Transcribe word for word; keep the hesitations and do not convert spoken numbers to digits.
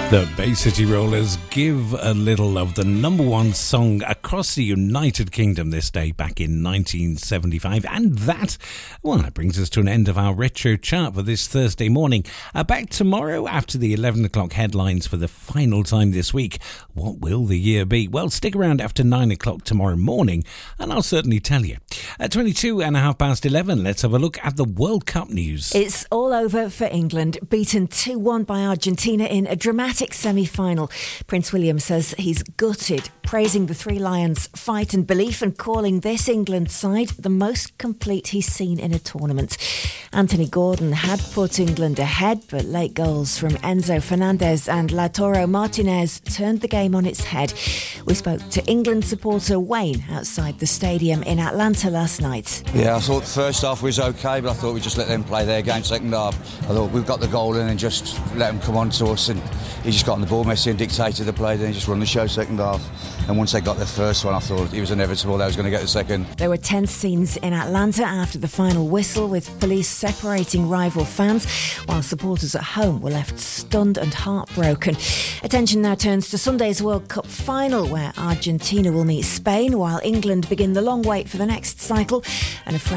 The Bay City Rollers Give a Little Love, the number one song across the United Kingdom this day back in nineteen seventy-five. And that, well, that brings us to an end of our retro chart for this Thursday morning. Uh, back tomorrow after the eleven o'clock headlines for the final time this week. What will the year be? Well, stick around after nine o'clock tomorrow morning and I'll certainly tell you. At twenty-two and a half past eleven, let's have a look at the World Cup news. It's all over for England, beaten two one by Argentina in a dramatic semi-final. Prince William says he's gutted, praising the Three Lions' fight and belief and calling this England side the most complete he's seen in a tournament. Anthony Gordon had put England ahead, but late goals from Enzo Fernandez and Lautaro Martinez turned the game on its head. We spoke to England supporter Wayne outside the stadium in Atlanta last night. Yeah, I thought the first half was okay, but I thought we just let them play their game. Second half, I thought we've got the goal in and just let them come on to us, and he just got on the ball, Messi, and dictated the play, then he just run the show second half. And once they got their first one, I thought it was inevitable they was going to get the second. There were tense scenes in Atlanta after the final whistle, with police separating rival fans, while supporters at home were left stunned and heartbroken. Attention now turns to Sunday's World Cup final, where Argentina will meet Spain, while England begin the long wait for the next cycle and a fresh